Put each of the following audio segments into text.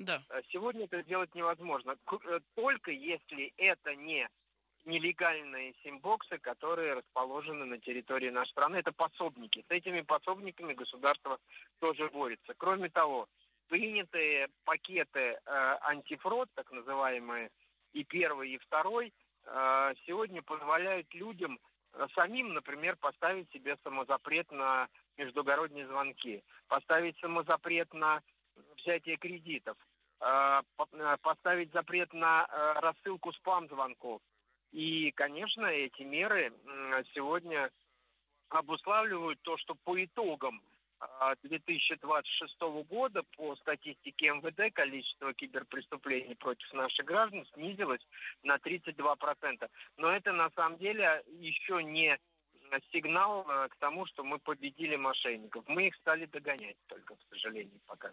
Да. Сегодня это сделать невозможно. Только если это не нелегальные симбоксы, которые расположены на территории нашей страны. Это пособники. С этими пособниками государство тоже борется. Кроме того, принятые пакеты антифрод, так называемые, и первый, и второй, сегодня позволяют людям самим, например, поставить себе самозапрет на междугородние звонки, поставить самозапрет на взятие кредитов, поставить запрет на рассылку спам-звонков. И, конечно, эти меры сегодня обуславливают то, что по итогам 2026 года по статистике МВД количество киберпреступлений против наших граждан снизилось на 32%. Но это на самом деле еще не сигнал к тому, что мы победили мошенников. Мы их стали догонять только, к сожалению, пока.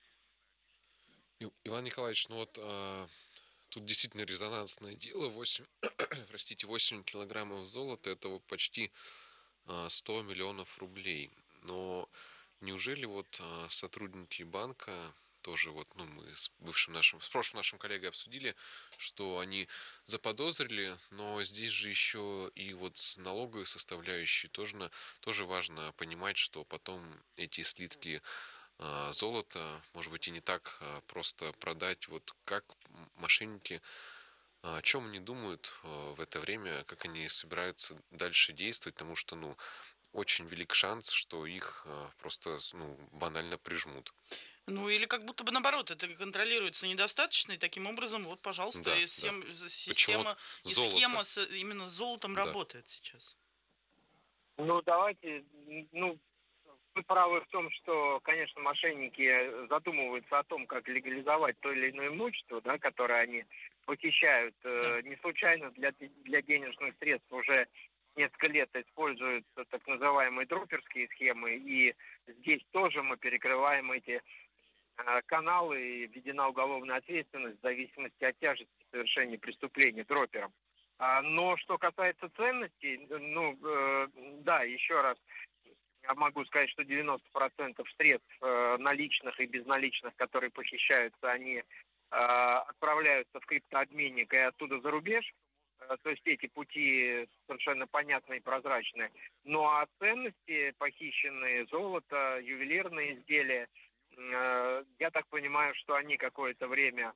Иван Николаевич, тут действительно резонансное дело. 8 килограммов золота – это вот почти 100 миллионов рублей. Но неужели сотрудники банка тоже мы с прошлым нашим коллегой обсудили, что они заподозрили, но здесь же еще и с налоговой составляющей тоже важно понимать, что потом эти слитки золота, может быть, и не так просто продать. Как мошенники, о чем они думают в это время, как они собираются дальше действовать, потому что, очень велик шанс, что их просто, банально прижмут. Или как будто бы наоборот, это контролируется недостаточно, и таким образом, пожалуйста, Да, система, и схема именно с золотом работает сейчас. Давайте, вы правы в том, что, конечно, мошенники задумываются о том, как легализовать то или иное имущество, которое они похищают. Да. Не случайно для денежных средств уже несколько лет используются так называемые дроперские схемы, и здесь тоже мы перекрываем эти каналы, и введена уголовная ответственность в зависимости от тяжести совершения преступления дропером. Но что касается ценностей, да, еще раз, я могу сказать, что 90% средств наличных и безналичных, которые похищаются, они отправляются в криптообменник и оттуда за рубеж. То есть эти пути совершенно понятны и прозрачны. Ну а ценности, похищенные, золото, ювелирные изделия, я так понимаю, что они какое-то время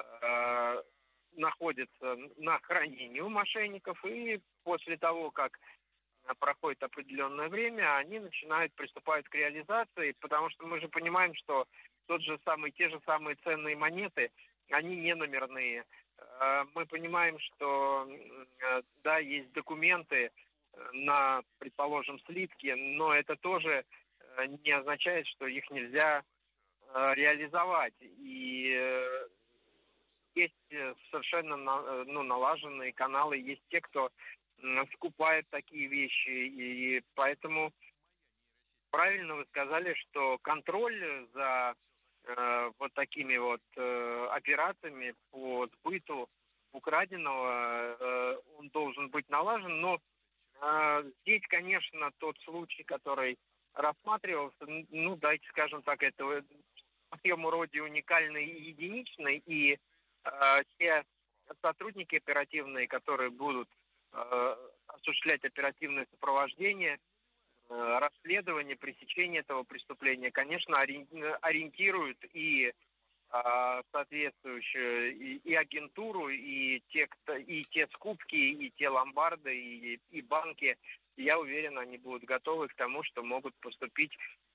находятся на хранении у мошенников, и после того, как проходит определенное время, они приступают к реализации, потому что мы же понимаем, что те же самые ценные монеты, они не номерные. Мы понимаем, что да, есть документы на, предположим, слитки, но это тоже не означает, что их нельзя реализовать. И есть совершенно налаженные каналы, есть те, кто скупает такие вещи, и поэтому правильно вы сказали, что контроль за такими операциями по сбыту украденного, он должен быть налажен, но здесь, конечно, тот случай, который рассматривался, давайте скажем так, это в своем роде уникальный и единичный, и те сотрудники оперативные, которые будут осуществлять оперативное сопровождение, расследование, пресечение этого преступления, конечно, ориентируют и соответствующую и агентуру, и те скупки, и те ломбарды, и банки. Я уверен, они будут готовы к тому, что могут поступить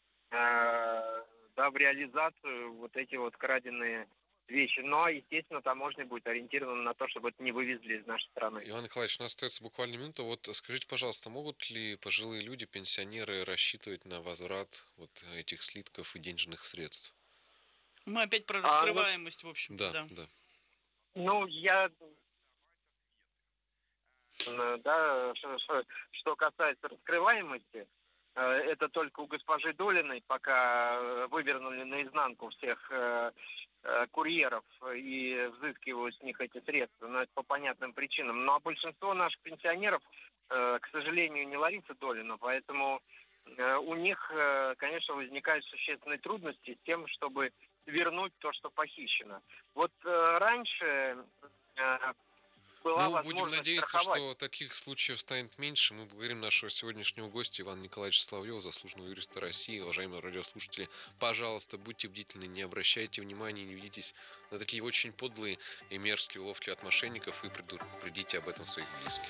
в реализацию эти краденые вещи. Но, естественно, таможня будет ориентирована на то, чтобы это не вывезли из нашей страны. Иван Николаевич, у нас остается буквально минута. Скажите, пожалуйста, могут ли пожилые люди, пенсионеры рассчитывать на возврат этих слитков и денежных средств? Мы опять про раскрываемость, в общем-то, да. Что касается раскрываемости, это только у госпожи Долиной пока вывернули наизнанку всех курьеров и взыскивают с них эти средства, но это по понятным причинам. Ну а большинство наших пенсионеров, к сожалению, не Лариса Долина, поэтому у них, конечно, возникают существенные трудности с тем, чтобы вернуть то, что похищено. Вот раньше была Ну, будем возможность надеяться, страховать. что таких случаев станет меньше. Мы благодарим нашего сегодняшнего гостя Ивана Николаевича Соловьева, заслуженного юриста России. Уважаемые радиослушатели, пожалуйста, будьте бдительны, не обращайте внимания, не ведитесь на такие очень подлые и мерзкие уловки от мошенников и предупредите об этом своих близких.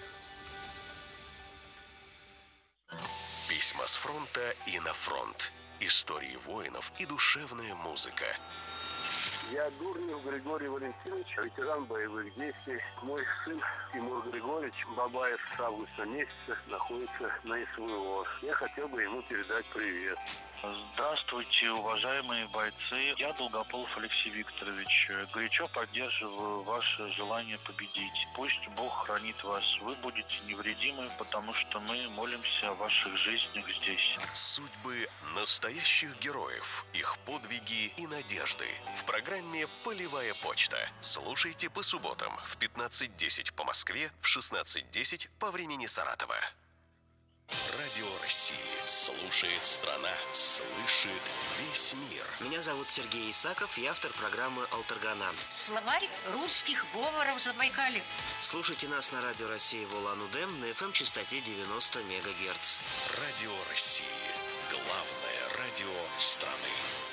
Письма с фронта и на фронт. Истории воинов и душевная музыка. Я Дурнев Григорий Валентинович, ветеран боевых действий. Мой сын Тимур Григорьевич Бабаев с августа месяца находится на СВО. Я хотел бы ему передать привет. Здравствуйте, уважаемые бойцы. Я Долгополов Алексей Викторович. Горячо поддерживаю ваше желание победить. Пусть Бог хранит вас. Вы будете невредимы, потому что мы молимся о ваших жизнях здесь. Судьбы настоящих героев, их подвиги и надежды. В программе «Полевая почта». Слушайте по субботам в 15:10 по Москве, в 16:10 по времени Саратова. Радио России. Слушает страна. Слышит весь мир. Меня зовут Сергей Исаков, я автор программы «Алтаргана». Словарь русских говоров Забайкалья. Слушайте нас на Радио России в Улан-Удэ на FM-частоте 90 МГц. Радио России. Главное радио страны.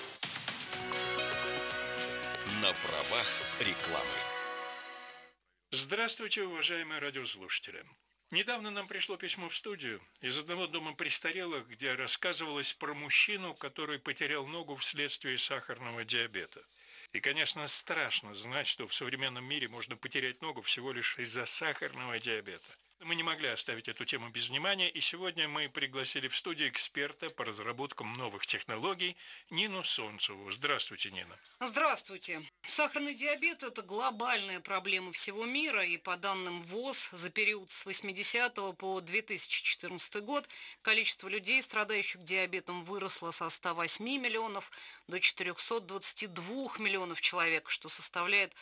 На правах рекламы. Здравствуйте, уважаемые радиослушатели. Недавно нам пришло письмо в студию из одного дома престарелых, где рассказывалось про мужчину, который потерял ногу вследствие сахарного диабета. И, конечно, страшно знать, что в современном мире можно потерять ногу всего лишь из-за сахарного диабета. Мы не могли оставить эту тему без внимания, и сегодня мы пригласили в студию эксперта по разработкам новых технологий Нину Солнцеву. Здравствуйте, Нина. Здравствуйте. Сахарный диабет – это глобальная проблема всего мира, и по данным ВОЗ, за период с 80 по 2014 год количество людей, страдающих диабетом, выросло со 108 миллионов до 422 миллионов человек, что составляет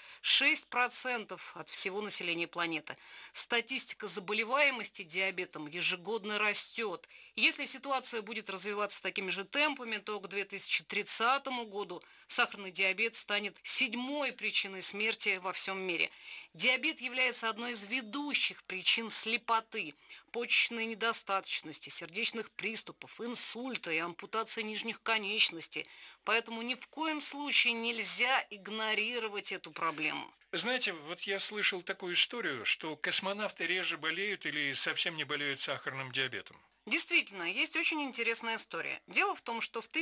6% от всего населения планеты. Статистика заболеваемости диабетом ежегодно растет. Если ситуация будет развиваться такими же темпами, то к 2030 году сахарный диабет станет 7-й причиной смерти во всем мире. Диабет является одной из ведущих причин слепоты, почечной недостаточности, сердечных приступов, инсульта и ампутации нижних конечностей. Поэтому ни в коем случае нельзя игнорировать эту проблему. Знаете, вот я слышал такую историю, что космонавты реже болеют или совсем не болеют сахарным диабетом. Действительно, есть очень интересная история. Дело в том, что в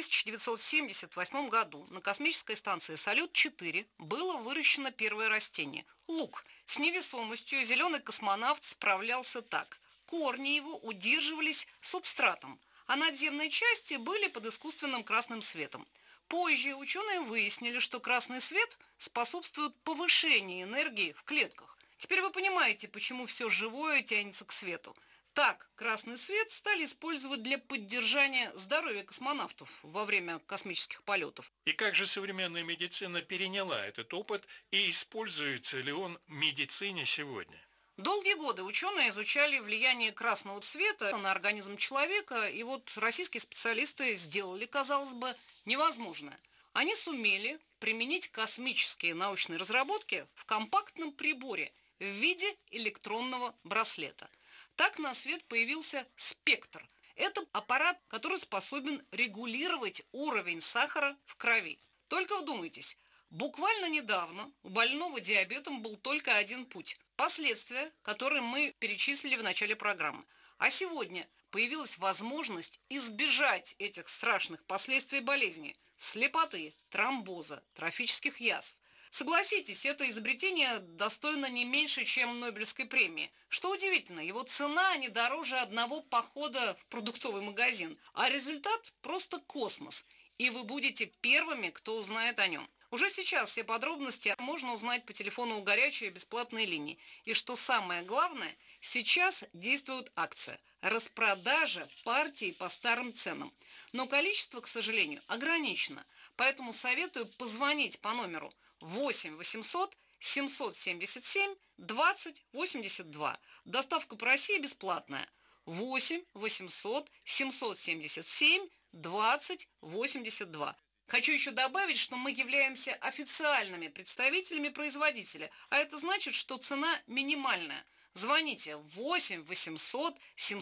1978 году на космической станции «Салют-4» было выращено первое растение – лук. С невесомостью зеленый космонавт справлялся так. Корни его удерживались субстратом, а надземные части были под искусственным красным светом. Позже ученые выяснили, что красный свет способствует повышению энергии в клетках. Теперь вы понимаете, почему все живое тянется к свету. Так, красный свет стали использовать для поддержания здоровья космонавтов во время космических полетов. И как же современная медицина переняла этот опыт и используется ли он в медицине сегодня? Долгие годы ученые изучали влияние красного цвета на организм человека, и вот российские специалисты сделали, казалось бы, невозможное. Они сумели применить космические научные разработки в компактном приборе в виде электронного браслета. Так на свет появился спектр. Это аппарат, который способен регулировать уровень сахара в крови. Только вдумайтесь, буквально недавно у больного диабетом был только один путь – последствия, которые мы перечислили в начале программы. А сегодня появилась возможность избежать этих страшных последствий болезни – слепоты, тромбоза, трофических язв. Согласитесь, это изобретение достойно не меньше, чем Нобелевской премии. Что удивительно, его цена не дороже одного похода в продуктовый магазин, а результат просто космос. И вы будете первыми, кто узнает о нем. Уже сейчас все подробности можно узнать по телефону у горячей бесплатной линии. И что самое главное, сейчас действует акция – распродажа партий по старым ценам. Но количество, к сожалению, ограничено. Поэтому советую позвонить по номеру 8 800 777 20 82. Доставка по России бесплатная. 8 800 777 20 82. Хочу еще добавить, что мы являемся официальными представителями производителя, а это значит, что цена минимальная. Звоните 8 800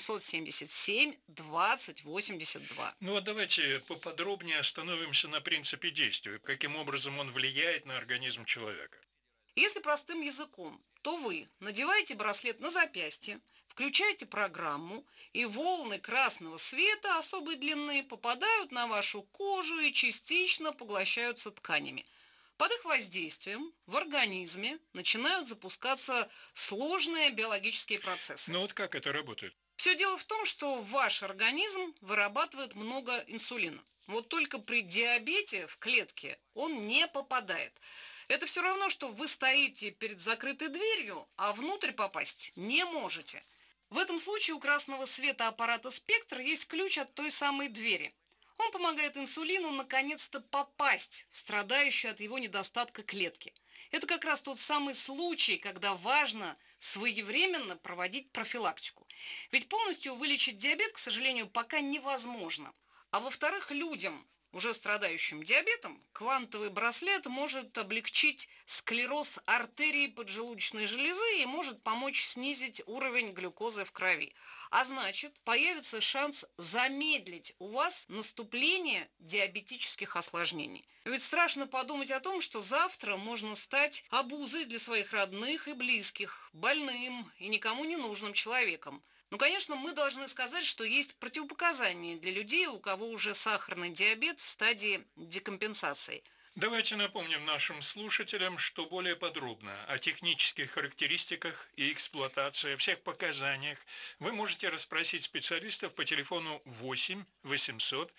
777 20 82. Ну вот давайте поподробнее остановимся на принципе действия, каким образом он влияет на организм человека. Если простым языком, то вы надеваете браслет на запястье, включаете программу, и волны красного света особой длины попадают на вашу кожу и частично поглощаются тканями. Под их воздействием в организме начинают запускаться сложные биологические процессы. Ну вот как это работает? Все дело в том, что ваш организм вырабатывает много инсулина. Вот только при диабете в клетке он не попадает. Это все равно, что вы стоите перед закрытой дверью, а внутрь попасть не можете. В этом случае у красного света аппарата «Спектр» есть ключ от той самой двери. Он помогает инсулину наконец-то попасть в страдающую от его недостатка клетки. Это как раз тот самый случай, когда важно своевременно проводить профилактику. Ведь полностью вылечить диабет, к сожалению, пока невозможно. А во-вторых, людям, уже страдающим диабетом, квантовый браслет может облегчить склероз артерии поджелудочной железы и может помочь снизить уровень глюкозы в крови. А значит, появится шанс замедлить у вас наступление диабетических осложнений. Ведь страшно подумать о том, что завтра можно стать обузой для своих родных и близких, больным и никому не нужным человеком. Ну, конечно, мы должны сказать, что есть противопоказания для людей, у кого уже сахарный диабет в стадии декомпенсации. Давайте напомним нашим слушателям, что более подробно о технических характеристиках и эксплуатации, о всех показаниях вы можете расспросить специалистов по телефону 8 800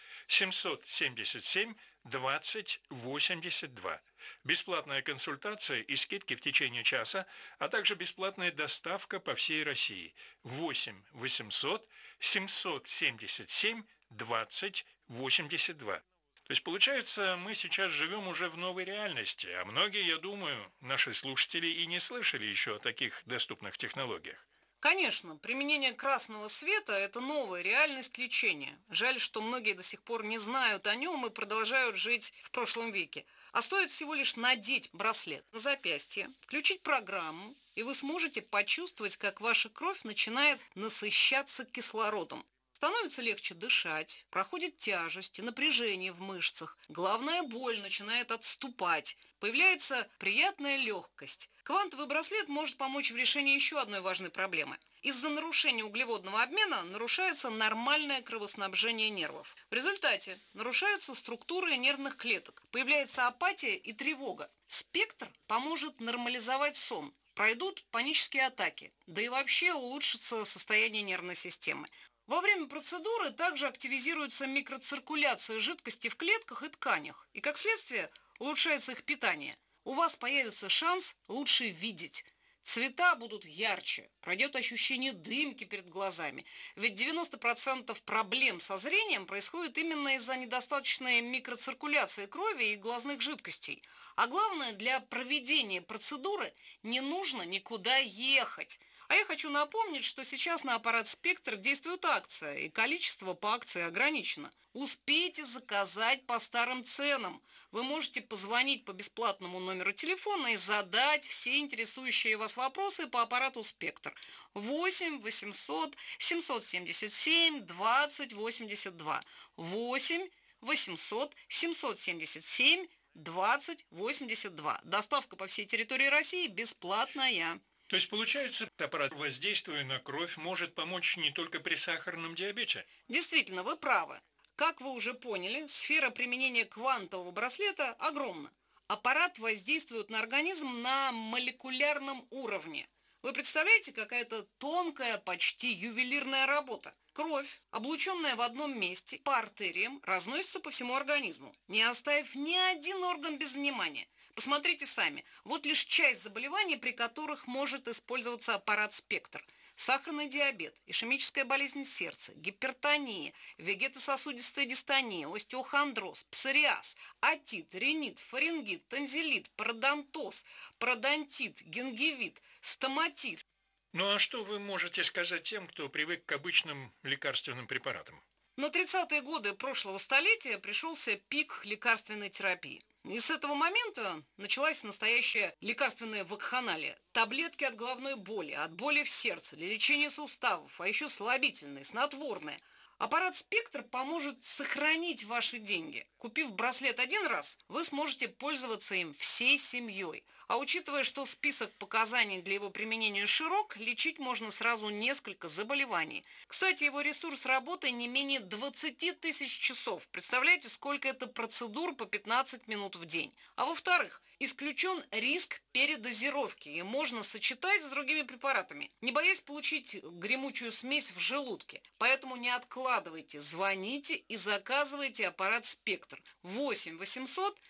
777 20 82. Бесплатная консультация и скидки в течение часа, а также бесплатная доставка по всей России. 8 800 777 20 82. То есть, получается, мы сейчас живем уже в новой реальности, а многие, я думаю, наши слушатели и не слышали еще о таких доступных технологиях. Конечно, применение красного света – это новая реальность лечения. Жаль, что многие до сих пор не знают о нем и продолжают жить в прошлом веке. А стоит всего лишь надеть браслет на запястье, включить программу, и вы сможете почувствовать, как ваша кровь начинает насыщаться кислородом. Становится легче дышать, проходит тяжесть и напряжение в мышцах, головная боль начинает отступать, появляется приятная легкость. Квантовый браслет может помочь в решении еще одной важной проблемы. Из-за нарушения углеводного обмена нарушается нормальное кровоснабжение нервов. В результате нарушаются структуры нервных клеток, появляется апатия и тревога. Спектр поможет нормализовать сон, пройдут панические атаки, да и вообще улучшится состояние нервной системы. Во время процедуры также активизируется микроциркуляция жидкости в клетках и тканях, и, как следствие, улучшается их питание. У вас появится шанс лучше видеть. Цвета будут ярче, пройдет ощущение дымки перед глазами. Ведь 90% проблем со зрением происходит именно из-за недостаточной микроциркуляции крови и глазных жидкостей. А главное, для проведения процедуры не нужно никуда ехать. А я хочу напомнить, что сейчас на аппарат «Спектр» действует акция, и количество по акции ограничено. Успейте заказать по старым ценам. Вы можете позвонить по бесплатному номеру телефона и задать все интересующие вас вопросы по аппарату «Спектр». 8 800 777 20 82. 8 800 777 20 82. Доставка по всей территории России бесплатная. То есть, получается, аппарат, воздействуя на кровь, может помочь не только при сахарном диабете? Действительно, вы правы. Как вы уже поняли, сфера применения квантового браслета огромна. Аппарат воздействует на организм на молекулярном уровне. Вы представляете, какая-то тонкая, почти ювелирная работа. Кровь, облученная в одном месте по артериям, разносится по всему организму, не оставив ни один орган без внимания. Посмотрите сами, вот лишь часть заболеваний, при которых может использоваться аппарат «Спектр». Сахарный диабет, ишемическая болезнь сердца, гипертония, вегетососудистая дистония, остеохондроз, псориаз, отит, ринит, фарингит, танзелит, пародонтоз, пародонтит, гингивит, стоматит. Ну а что вы можете сказать тем, кто привык к обычным лекарственным препаратам? На 30-е годы прошлого столетия пришелся пик лекарственной терапии. И с этого момента началась настоящая лекарственная вакханалия. Таблетки от головной боли, от боли в сердце, для лечения суставов, а еще слабительные, снотворные. Аппарат «Спектр» поможет сохранить ваши деньги. Купив браслет один раз, вы сможете пользоваться им всей семьей. А учитывая, что список показаний для его применения широк, лечить можно сразу несколько заболеваний. Кстати, его ресурс работы не менее 20 тысяч часов. Представляете, сколько это процедур по 15 минут в день. А во-вторых, исключен риск передозировки и можно сочетать с другими препаратами, не боясь получить гремучую смесь в желудке. Поэтому не откладывайте, звоните и заказывайте аппарат «Спектр». 8 800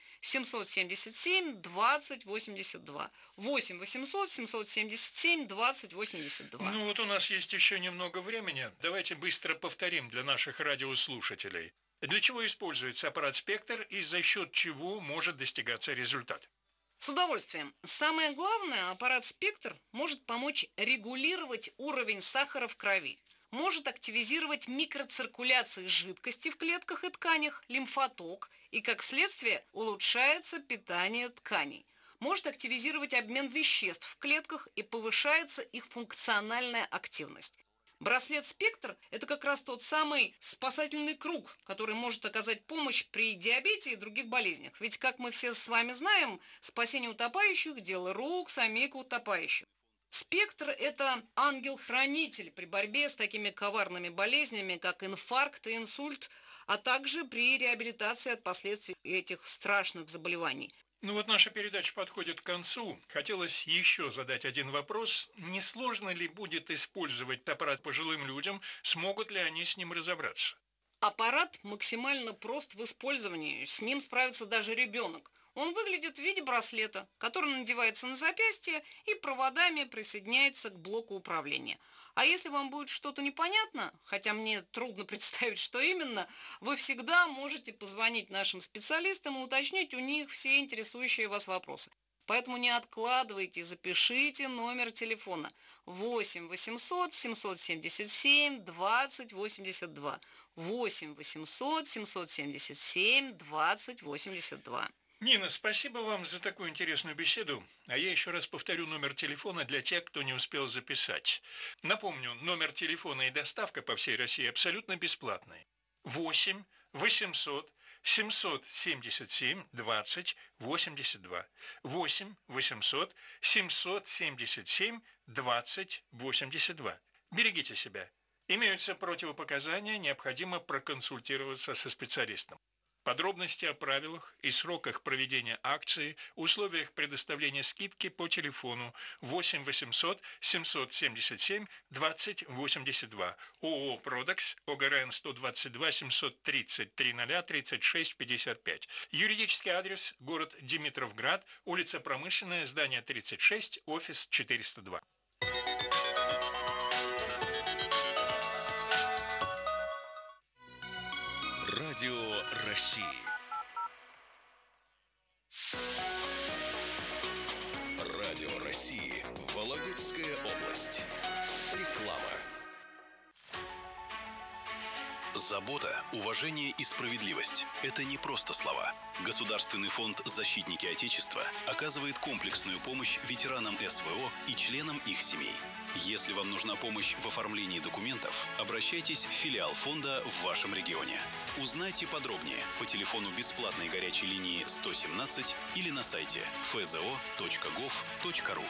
777 20 82. 8 800 777 20 82. Ну вот у нас есть еще немного времени. Давайте быстро повторим для наших радиослушателей. Для чего используется аппарат «Спектр» и за счет чего может достигаться результат? С удовольствием. Самое главное, аппарат «Спектр» может помочь регулировать уровень сахара в крови. Может активизировать микроциркуляцию жидкости в клетках и тканях, лимфоток, и, как следствие, улучшается питание тканей. Может активизировать обмен веществ в клетках и повышается их функциональная активность. Браслет «Спектр» – это как раз тот самый спасательный круг, который может оказать помощь при диабете и других болезнях. Ведь, как мы все с вами знаем, спасение утопающих – дело рук самих утопающих. «Спектр» – это ангел-хранитель при борьбе с такими коварными болезнями, как инфаркт и инсульт, а также при реабилитации от последствий этих страшных заболеваний. Ну вот наша передача подходит к концу. Хотелось еще задать один вопрос. Не сложно ли будет использовать аппарат пожилым людям? Смогут ли они с ним разобраться? Аппарат максимально прост в использовании. С ним справится даже ребенок. Он выглядит в виде браслета, который надевается на запястье и проводами присоединяется к блоку управления. А если вам будет что-то непонятно, хотя мне трудно представить, что именно, вы всегда можете позвонить нашим специалистам и уточнить у них все интересующие вас вопросы. Поэтому не откладывайте, запишите номер телефона 8 800 777 20 82. 8 800 777 20 82. Нина, спасибо вам за такую интересную беседу. А я еще раз повторю номер телефона для тех, кто не успел записать. Напомню, номер телефона и доставка по всей России абсолютно бесплатные. 8 800 777 20 82. 8 800 777 20 82. Берегите себя. Имеются противопоказания, необходимо проконсультироваться со специалистом. Подробности о правилах и сроках проведения акции, условиях предоставления скидки по телефону 8 800 777 20 82. ООО «Продекс», ОГРН 122 730 00 36 55. Юридический адрес: город Димитровград, улица Промышленная, здание 36, офис 402. Радио России. Радио России. Вологодская область. Реклама. Забота, уважение и справедливость – это не просто слова. Государственный фонд «Защитники Отечества» оказывает комплексную помощь ветеранам СВО и членам их семей. Если вам нужна помощь в оформлении документов, обращайтесь в филиал фонда в вашем регионе. Узнайте подробнее по телефону бесплатной горячей линии 117 или на сайте fzo.gov.ru.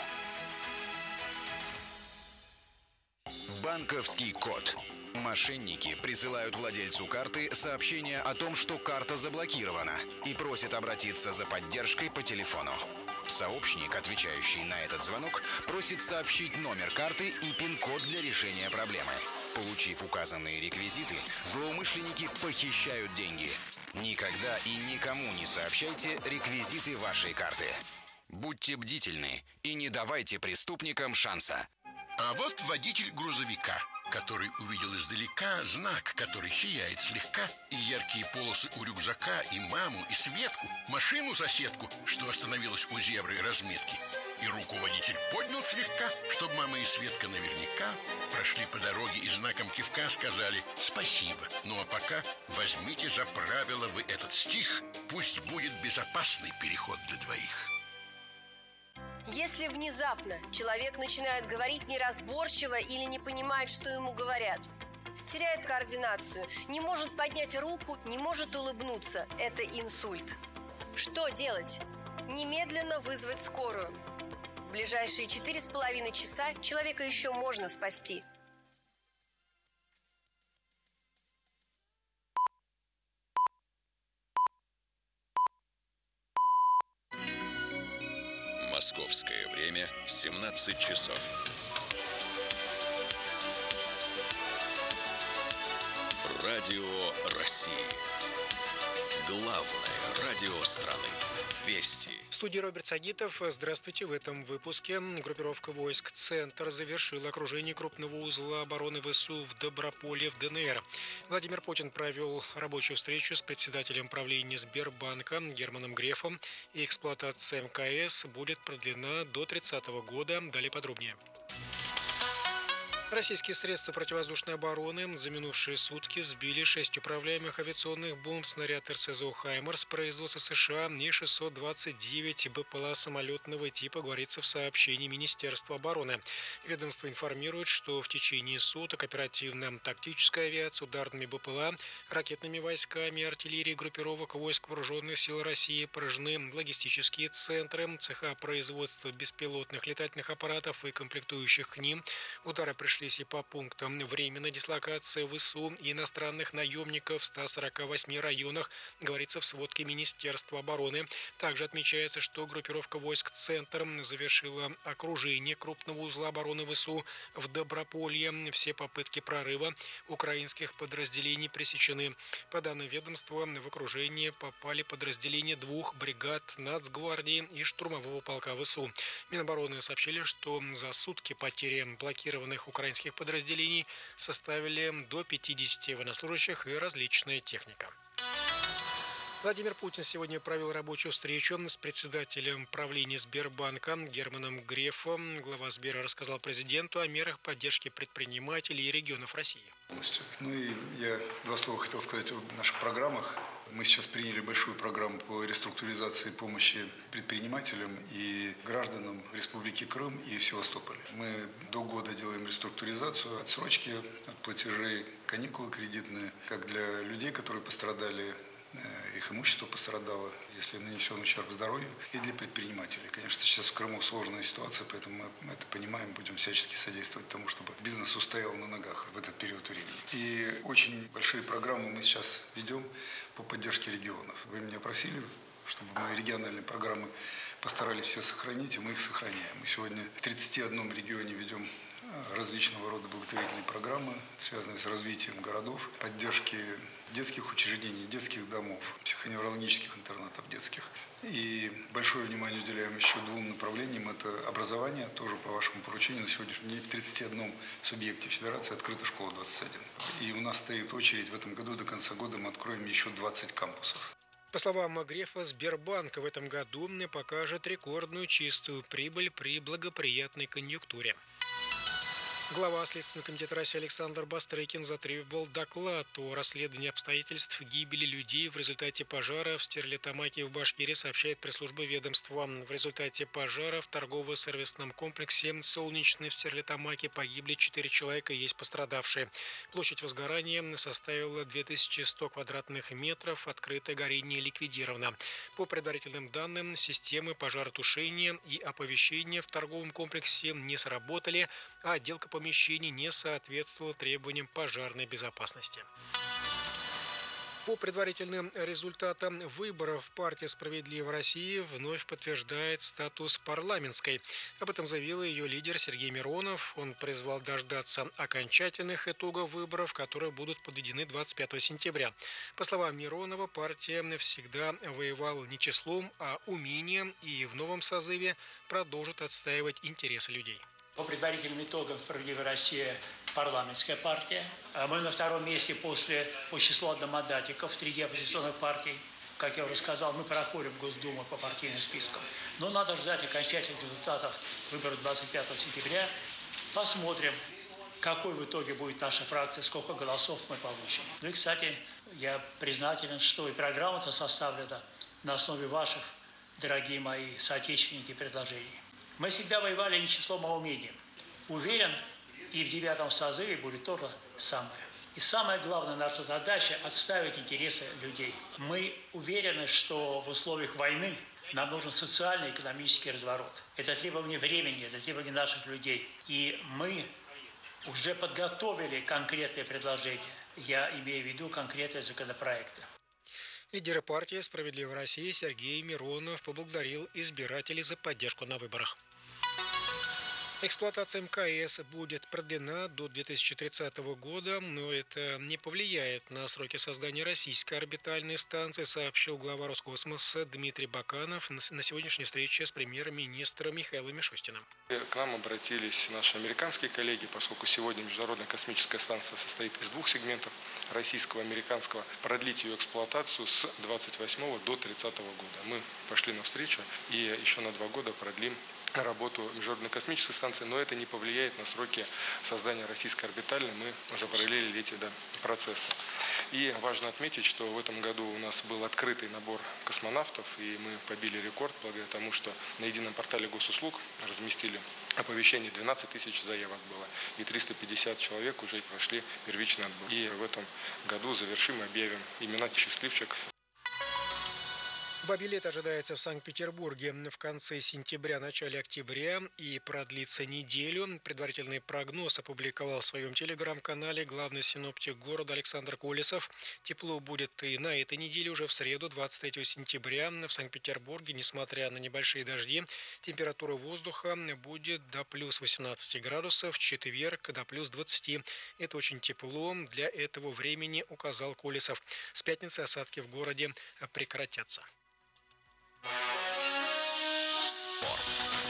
Банковский код. Мошенники присылают владельцу карты сообщение о том, что карта заблокирована, и просят обратиться за поддержкой по телефону. Сообщник, отвечающий на этот звонок, просит сообщить номер карты и пин-код для решения проблемы. Получив указанные реквизиты, злоумышленники похищают деньги. Никогда и никому не сообщайте реквизиты вашей карты. Будьте бдительны и не давайте преступникам шанса. А вот водитель грузовика. который увидел издалека знак, который сияет слегка, и яркие полосы у рюкзака, и маму, и Светку, машину-соседку, что остановилась у зебры разметки. И руку водитель поднял слегка, чтобы мама и Светка наверняка прошли по дороге и знаком кивка сказали «спасибо». Ну а пока возьмите за правило вы этот стих, пусть будет безопасный переход для двоих. Если внезапно человек начинает говорить неразборчиво или не понимает, что ему говорят, теряет координацию, не может поднять руку, не может улыбнуться, это инсульт. Что делать? Немедленно вызвать скорую. В ближайшие 4,5 часа человека еще можно спасти. Московское время 17 часов. Радио России. Главное радио страны. Вести. В студии Роберт Сагитов. Здравствуйте. В этом выпуске группировка войск «Центр» завершила окружение крупного узла обороны ВСУ в Доброполье в ДНР. Владимир Путин провел рабочую встречу с председателем правления Сбербанка Германом Грефом, и эксплуатация МКС будет продлена до 30 года. Далее подробнее. Российские средства противовоздушной обороны за минувшие сутки сбили 6 управляемых авиационных бомб, снаряд РСЗО «Хаймарс» производства США и 629 БПЛА самолетного типа, говорится в сообщении Министерства обороны. Ведомство информирует, что в течение суток оперативно-тактическая авиация, ударными БПЛА, ракетными войсками, артиллерией группировок войск вооруженных сил России поражены логистические центры, цеха производства беспилотных летательных аппаратов и комплектующих к ним. Удары пришли и по пунктам временной дислокации ВСУ и иностранных наемников в 148 районах, говорится в сводке Министерства обороны. Также отмечается, что группировка войск «Центр» завершила окружение крупного узла обороны ВСУ в Доброполье. Все попытки прорыва украинских подразделений пресечены. По данным ведомства, в окружение попали подразделения 2 бригад Нацгвардии и штурмового полка ВСУ. Минобороны сообщили, что за сутки потери блокированных украинских подразделений составили до 50 военнослужащих и различная техника. Владимир Путин сегодня провел рабочую встречу с председателем правления Сбербанка Германом Грефом. Глава Сбера рассказал президенту о мерах поддержки предпринимателей и регионов России. Ну и я 2 слова хотел сказать о наших программах. Мы сейчас приняли большую программу по реструктуризации помощи предпринимателям и гражданам Республики Крым и Севастополя. Мы до года делаем реструктуризацию, отсрочки от платежей, каникулы кредитные, как для людей, которые пострадали, их имущество пострадало, если нанесен ущерб здоровью, и для предпринимателей. Конечно, сейчас в Крыму сложная ситуация, поэтому мы это понимаем, будем всячески содействовать тому, чтобы бизнес устоял на ногах в этот период времени. И очень большие программы мы сейчас ведем по поддержке регионов. Вы меня просили, чтобы мы региональные программы постарались все сохранить, и мы их сохраняем. Мы сегодня в 31 регионе ведем различного рода благотворительные программы, связанные с развитием городов, поддержки детских учреждений, детских домов, психоневрологических интернатов детских. И большое внимание уделяем еще 2 направлениям. Это образование, тоже по вашему поручению. На сегодняшний день в 31 субъекте Федерации открыта школа 21. И у нас стоит очередь в этом году, до конца года мы откроем еще 20 кампусов. По словам Грефа, Сбербанк в этом году покажет рекордную чистую прибыль при благоприятной конъюнктуре. Глава Следственного комитета России Александр Бастрыкин затребовал доклад о расследовании обстоятельств гибели людей в результате пожара в Стерлитамаке в Башкирии, сообщает пресс-служба ведомства. В результате пожара в торгово-сервисном комплексе «Солнечный» в Стерлитамаке погибли 4 человека, есть пострадавшие. Площадь возгорания составила 2100 квадратных метров, открытое горение ликвидировано. По предварительным данным, системы пожаротушения и оповещения в торговом комплексе не сработали, а отделка помещений не соответствовала требованиям пожарной безопасности. По предварительным результатам выборов партия «Справедливая Россия» вновь подтверждает статус парламентской. Об этом заявил ее лидер Сергей Миронов. Он призвал дождаться окончательных итогов выборов, которые будут подведены 25 сентября. По словам Миронова, партия всегда воевала не числом, а умением, и в новом созыве продолжит отстаивать интересы людей. По предварительным итогам «Справедливая Россия» парламентская партия. Мы на втором месте по числу одномандатников среди оппозиционных партий. Как я уже сказал, мы проходим в Госдуму по партийным спискам. Но надо ждать окончательных результатов выборов 25 сентября. Посмотрим, какой в итоге будет наша фракция, сколько голосов мы получим. Ну и, кстати, я признателен, что и программа-то составлена на основе ваших, дорогие мои соотечественники, предложений. Мы всегда воевали не числом, а умением. Уверен, и в 9 созыве будет то же самое. И самая главная наша задача – отставить интересы людей. Мы уверены, что в условиях войны нам нужен социальный и экономический разворот. Это требование времени, это требование наших людей. И мы уже подготовили конкретные предложения. Я имею в виду конкретные законопроекты. Лидер партии «Справедливая Россия» Сергей Миронов поблагодарил избирателей за поддержку на выборах. Эксплуатация МКС будет продлена до 2030 года, но это не повлияет на сроки создания российской орбитальной станции, сообщил глава Роскосмоса Дмитрий Баканов на сегодняшней встрече с премьер-министром Михаилом Мишустиным. К нам обратились наши американские коллеги, поскольку сегодня Международная космическая станция состоит из двух сегментов, российского и американского, продлить ее эксплуатацию с 28 до 30 года. Мы пошли навстречу и еще на 2 года продлим работу Международной космической станции, но это не повлияет на сроки создания российской орбитальной. Мы запараллелили эти процессы. И важно отметить, что в этом году у нас был открытый набор космонавтов, и мы побили рекорд благодаря тому, что на едином портале госуслуг разместили оповещение, 12 тысяч заявок было, и 350 человек уже прошли первичный отбор. И в этом году завершим, объявим имена счастливчиков. Бабий-лет ожидается в Санкт-Петербурге в конце сентября, начале октября и продлится неделю. Предварительный прогноз опубликовал в своем телеграм-канале главный синоптик города Александр Колесов. Тепло будет и на этой неделе, уже в среду, 23 сентября, в Санкт-Петербурге, несмотря на небольшие дожди. Температура воздуха будет до плюс 18 градусов, в четверг до плюс 20. Это очень тепло для этого времени, указал Колесов. С пятницы осадки в городе прекратятся. Спорт.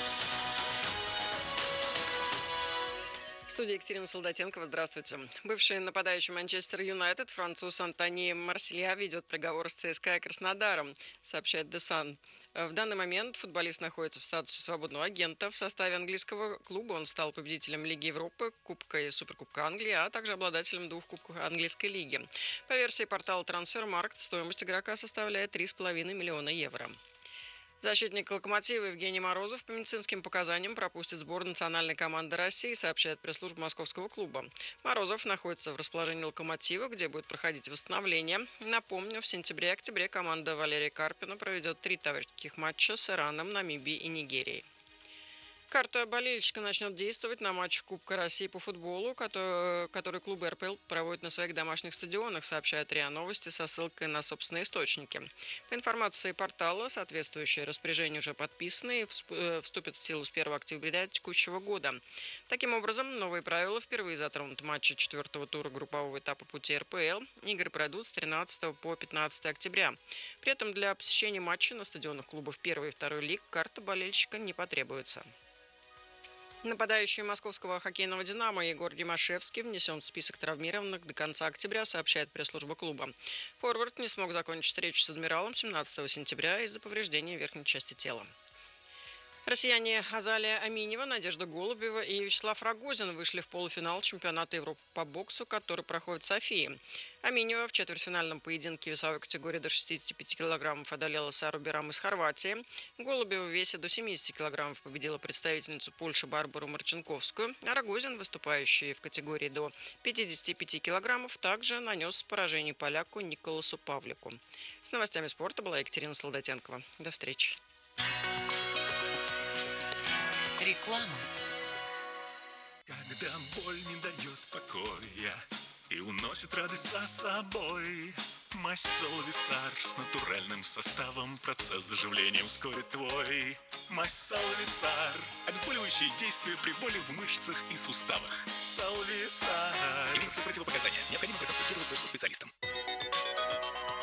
В студии Екатерина Солдатенкова. Здравствуйте. Бывший нападающий Манчестер Юнайтед француз Антони Марселья ведет переговоры с ЦСКА и Краснодаром, сообщает The Sun. В данный момент футболист находится в статусе свободного агента. В составе английского клуба он стал победителем Лиги Европы, Кубка и Суперкубка Англии, а также обладателем 2 кубков английской лиги. По версии портала Трансфермаркт, стоимость игрока составляет 3,5 миллиона евро. Защитник «Локомотива» Евгений Морозов по медицинским показаниям пропустит сбор национальной команды России, сообщает пресс-служба московского клуба. Морозов находится в расположении «Локомотива», где будет проходить восстановление. Напомню, в сентябре и октябре команда Валерия Карпина проведет 3 товарищеских матча с Ираном, Намибией и Нигерией. Карта болельщика начнет действовать на матчах Кубка России по футболу, который клубы РПЛ проводят на своих домашних стадионах, сообщают РИА Новости со ссылкой на собственные источники. По информации портала, соответствующее распоряжение уже подписано и вступит в силу с 1 октября текущего года. Таким образом, новые правила впервые затронут матчи 4-го тура группового этапа пути РПЛ. Игры пройдут с 13 по 15 октября. При этом для посещения матча на стадионах клубов 1 и 2 лиг карта болельщика не потребуется. Нападающий московского хоккейного «Динамо» Егор Ямашевский внесен в список травмированных до конца октября, сообщает пресс-служба клуба. Форвард не смог закончить встречу с «Адмиралом» 17 сентября из-за повреждения верхней части тела. Россияне Азалия Аминева, Надежда Голубева и Вячеслав Рогозин вышли в полуфинал чемпионата Европы по боксу, который проходит в Софии. Аминева в четвертьфинальном поединке весовой категории до 65 килограммов одолела Сару Берам из Хорватии. Голубева в весе до 70 килограммов победила представительницу Польши Барбару Марченковскую, а Рогозин, выступающий в категории до 55 килограммов, также нанес поражение поляку Николасу Павлику. С новостями спорта была Екатерина Солдатенкова. До встречи. Реклама. Когда боль не дает покоя и уносит радость за собой, мазь Салвисар с натуральным составом процесс заживления ускорит твой. Мазь Салвисар. Обезболивающие действия при боли в мышцах и суставах. Салвисар. Имеются противопоказания. Необходимо проконсультироваться со специалистом.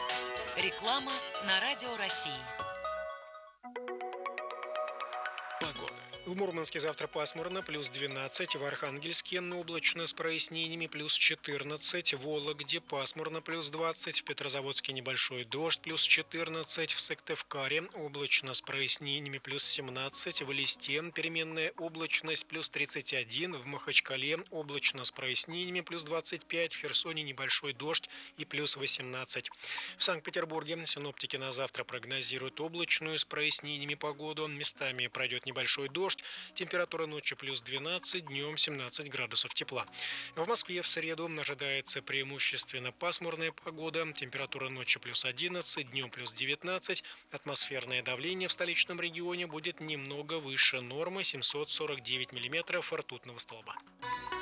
Реклама на Радио России. погода. В Мурманске завтра пасмурно, плюс 12, в Архангельске облачно с прояснениями, плюс 14, в Вологде пасмурно, плюс 20, в Петрозаводске небольшой дождь, плюс 14, в Сыктывкаре облачно с прояснениями, плюс 17, в Элисте переменная облачность, плюс 31, в Махачкале облачно с прояснениями, плюс 25, в Херсоне небольшой дождь и плюс 18. В Санкт-Петербурге синоптики на завтра прогнозируют облачную с прояснениями погоду, местами пройдет небольшой дождь, температура ночью плюс 12, днем 17 градусов тепла. В Москве в среду ожидается преимущественно пасмурная погода, температура ночью плюс 11, днем плюс 19, атмосферное давление в столичном регионе будет немного выше нормы 749 миллиметров ртутного столба.